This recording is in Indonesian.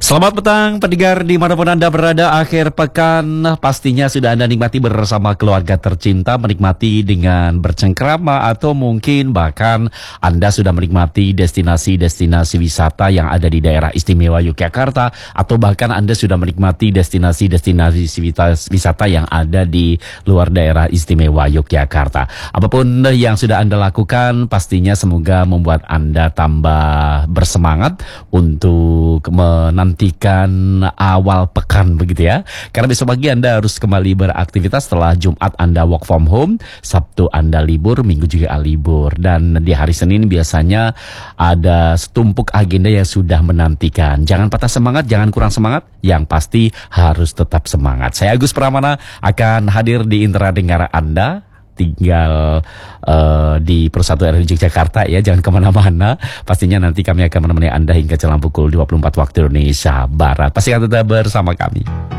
Selamat petang pendengar dimanapun Anda berada. Akhir pekan pastinya sudah Anda nikmati bersama keluarga tercinta, menikmati dengan bercengkrama, atau mungkin bahkan Anda sudah menikmati destinasi-destinasi wisata yang ada di daerah istimewa Yogyakarta, atau bahkan Anda sudah menikmati destinasi-destinasi wisata yang ada di luar daerah istimewa Yogyakarta. Apapun yang sudah Anda lakukan, pastinya semoga membuat Anda tambah bersemangat untuk menantikan awal pekan begitu ya. Karena besok pagi Anda harus kembali beraktivitas. Setelah Jumat Anda work from home, Sabtu Anda libur, Minggu juga libur. Dan di hari Senin biasanya ada setumpuk agenda yang sudah menantikan. Jangan patah semangat, jangan kurang semangat. Yang pasti harus tetap semangat. Saya Agus Pramana akan hadir di Intera Dengar Anda. Tinggal di Persatuan RRI Yogyakarta ya, jangan kemana-mana. Pastinya nanti kami akan menemani Anda hingga jelang pukul 24 waktu Indonesia Barat. Pastikan tetap bersama kami.